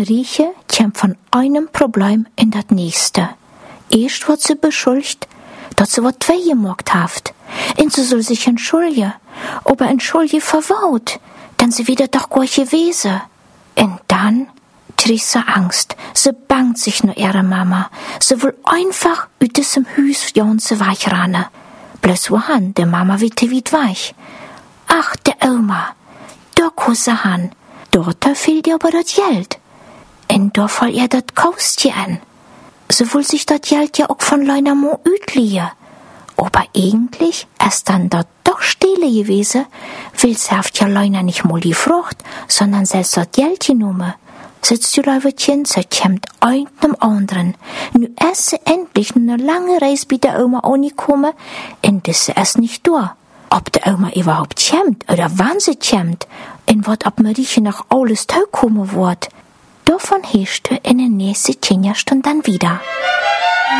Marieche kommt von einem Problem in das nächste. Erst wird sie beschuldigt, dass sie was gemacht hat. Und sie soll sich entschuldigen. Aber entschuldigen verwaut, denn sie wieder doch gar gewesen. Und dann kriegt sie Angst. Sie bangt sich nur ihre Mama. Sie will einfach aus diesem Haus Jonse weichrennen. Bloß wohin, der Mama witte wie weich. Ach, der Oma, da kusse han. Dort fehlt ihr aber das Geld. Und da fall ihr das Kostje an. Sie will sich das Geld ja auch von Leuna Mo utliehen. Aber eigentlich ist dann dort doch stille gewesen, weil sie haft ja Leuna nicht mal die Frucht, sondern selbst das Geld genommen. Sitzt du Leutchen, so kommt einem anderen. Nu ist sie endlich eine lange Reise bei der Oma angekommen, und das ist nicht da. Ob der Oma überhaupt kommt, oder wann sie kommt, und wat ob Marieche noch alles kommen wird, davon hörst du in der nächsten 10 Stunden dann wieder.